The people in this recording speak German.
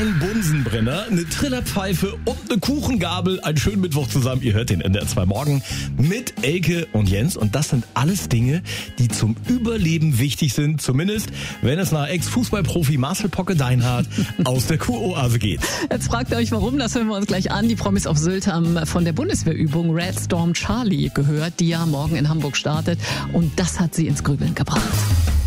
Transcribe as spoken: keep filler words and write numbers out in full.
ein Bunsenbrenner, eine Trillerpfeife und eine Kuchengabel. Einen schönen Mittwoch zusammen. Ihr hört den N D R zwei Morgen mit Elke und Jens. Und das sind alles Dinge, die zum Überleben wichtig sind. Zumindest, wenn es nach Ex-Fußballprofi Marcel Pocke Deinhardt aus der Kuroase geht. Jetzt fragt ihr euch, warum? Das hören wir uns gleich an. Die Promis auf Sylt haben von der Bundeswehrübung Red Storm Charlie gehört, die ja morgen in Hamburg startet. Und das hat sie ins Grübeln gebracht.